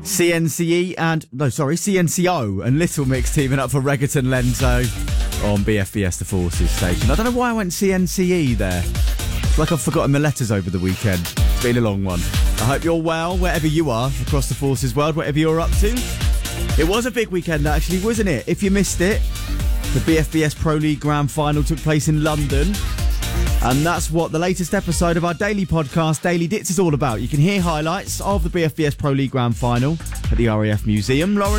CNCO and Little Mix teaming up for Reggaeton Lenzo on BFBS The Forces station. I don't know why I went CNCE there. It's like I've forgotten the letters over the weekend. It's been a long one. I hope you're well, wherever you are across the Forces world, whatever you're up to. It was a big weekend, actually, wasn't it? If you missed it, the BFBS Pro League Grand Final took place in London. And that's what the latest episode of our daily podcast, Daily Dits, is all about. You can hear highlights of the BFBS Pro League Grand Final at the RAF Museum. Lauren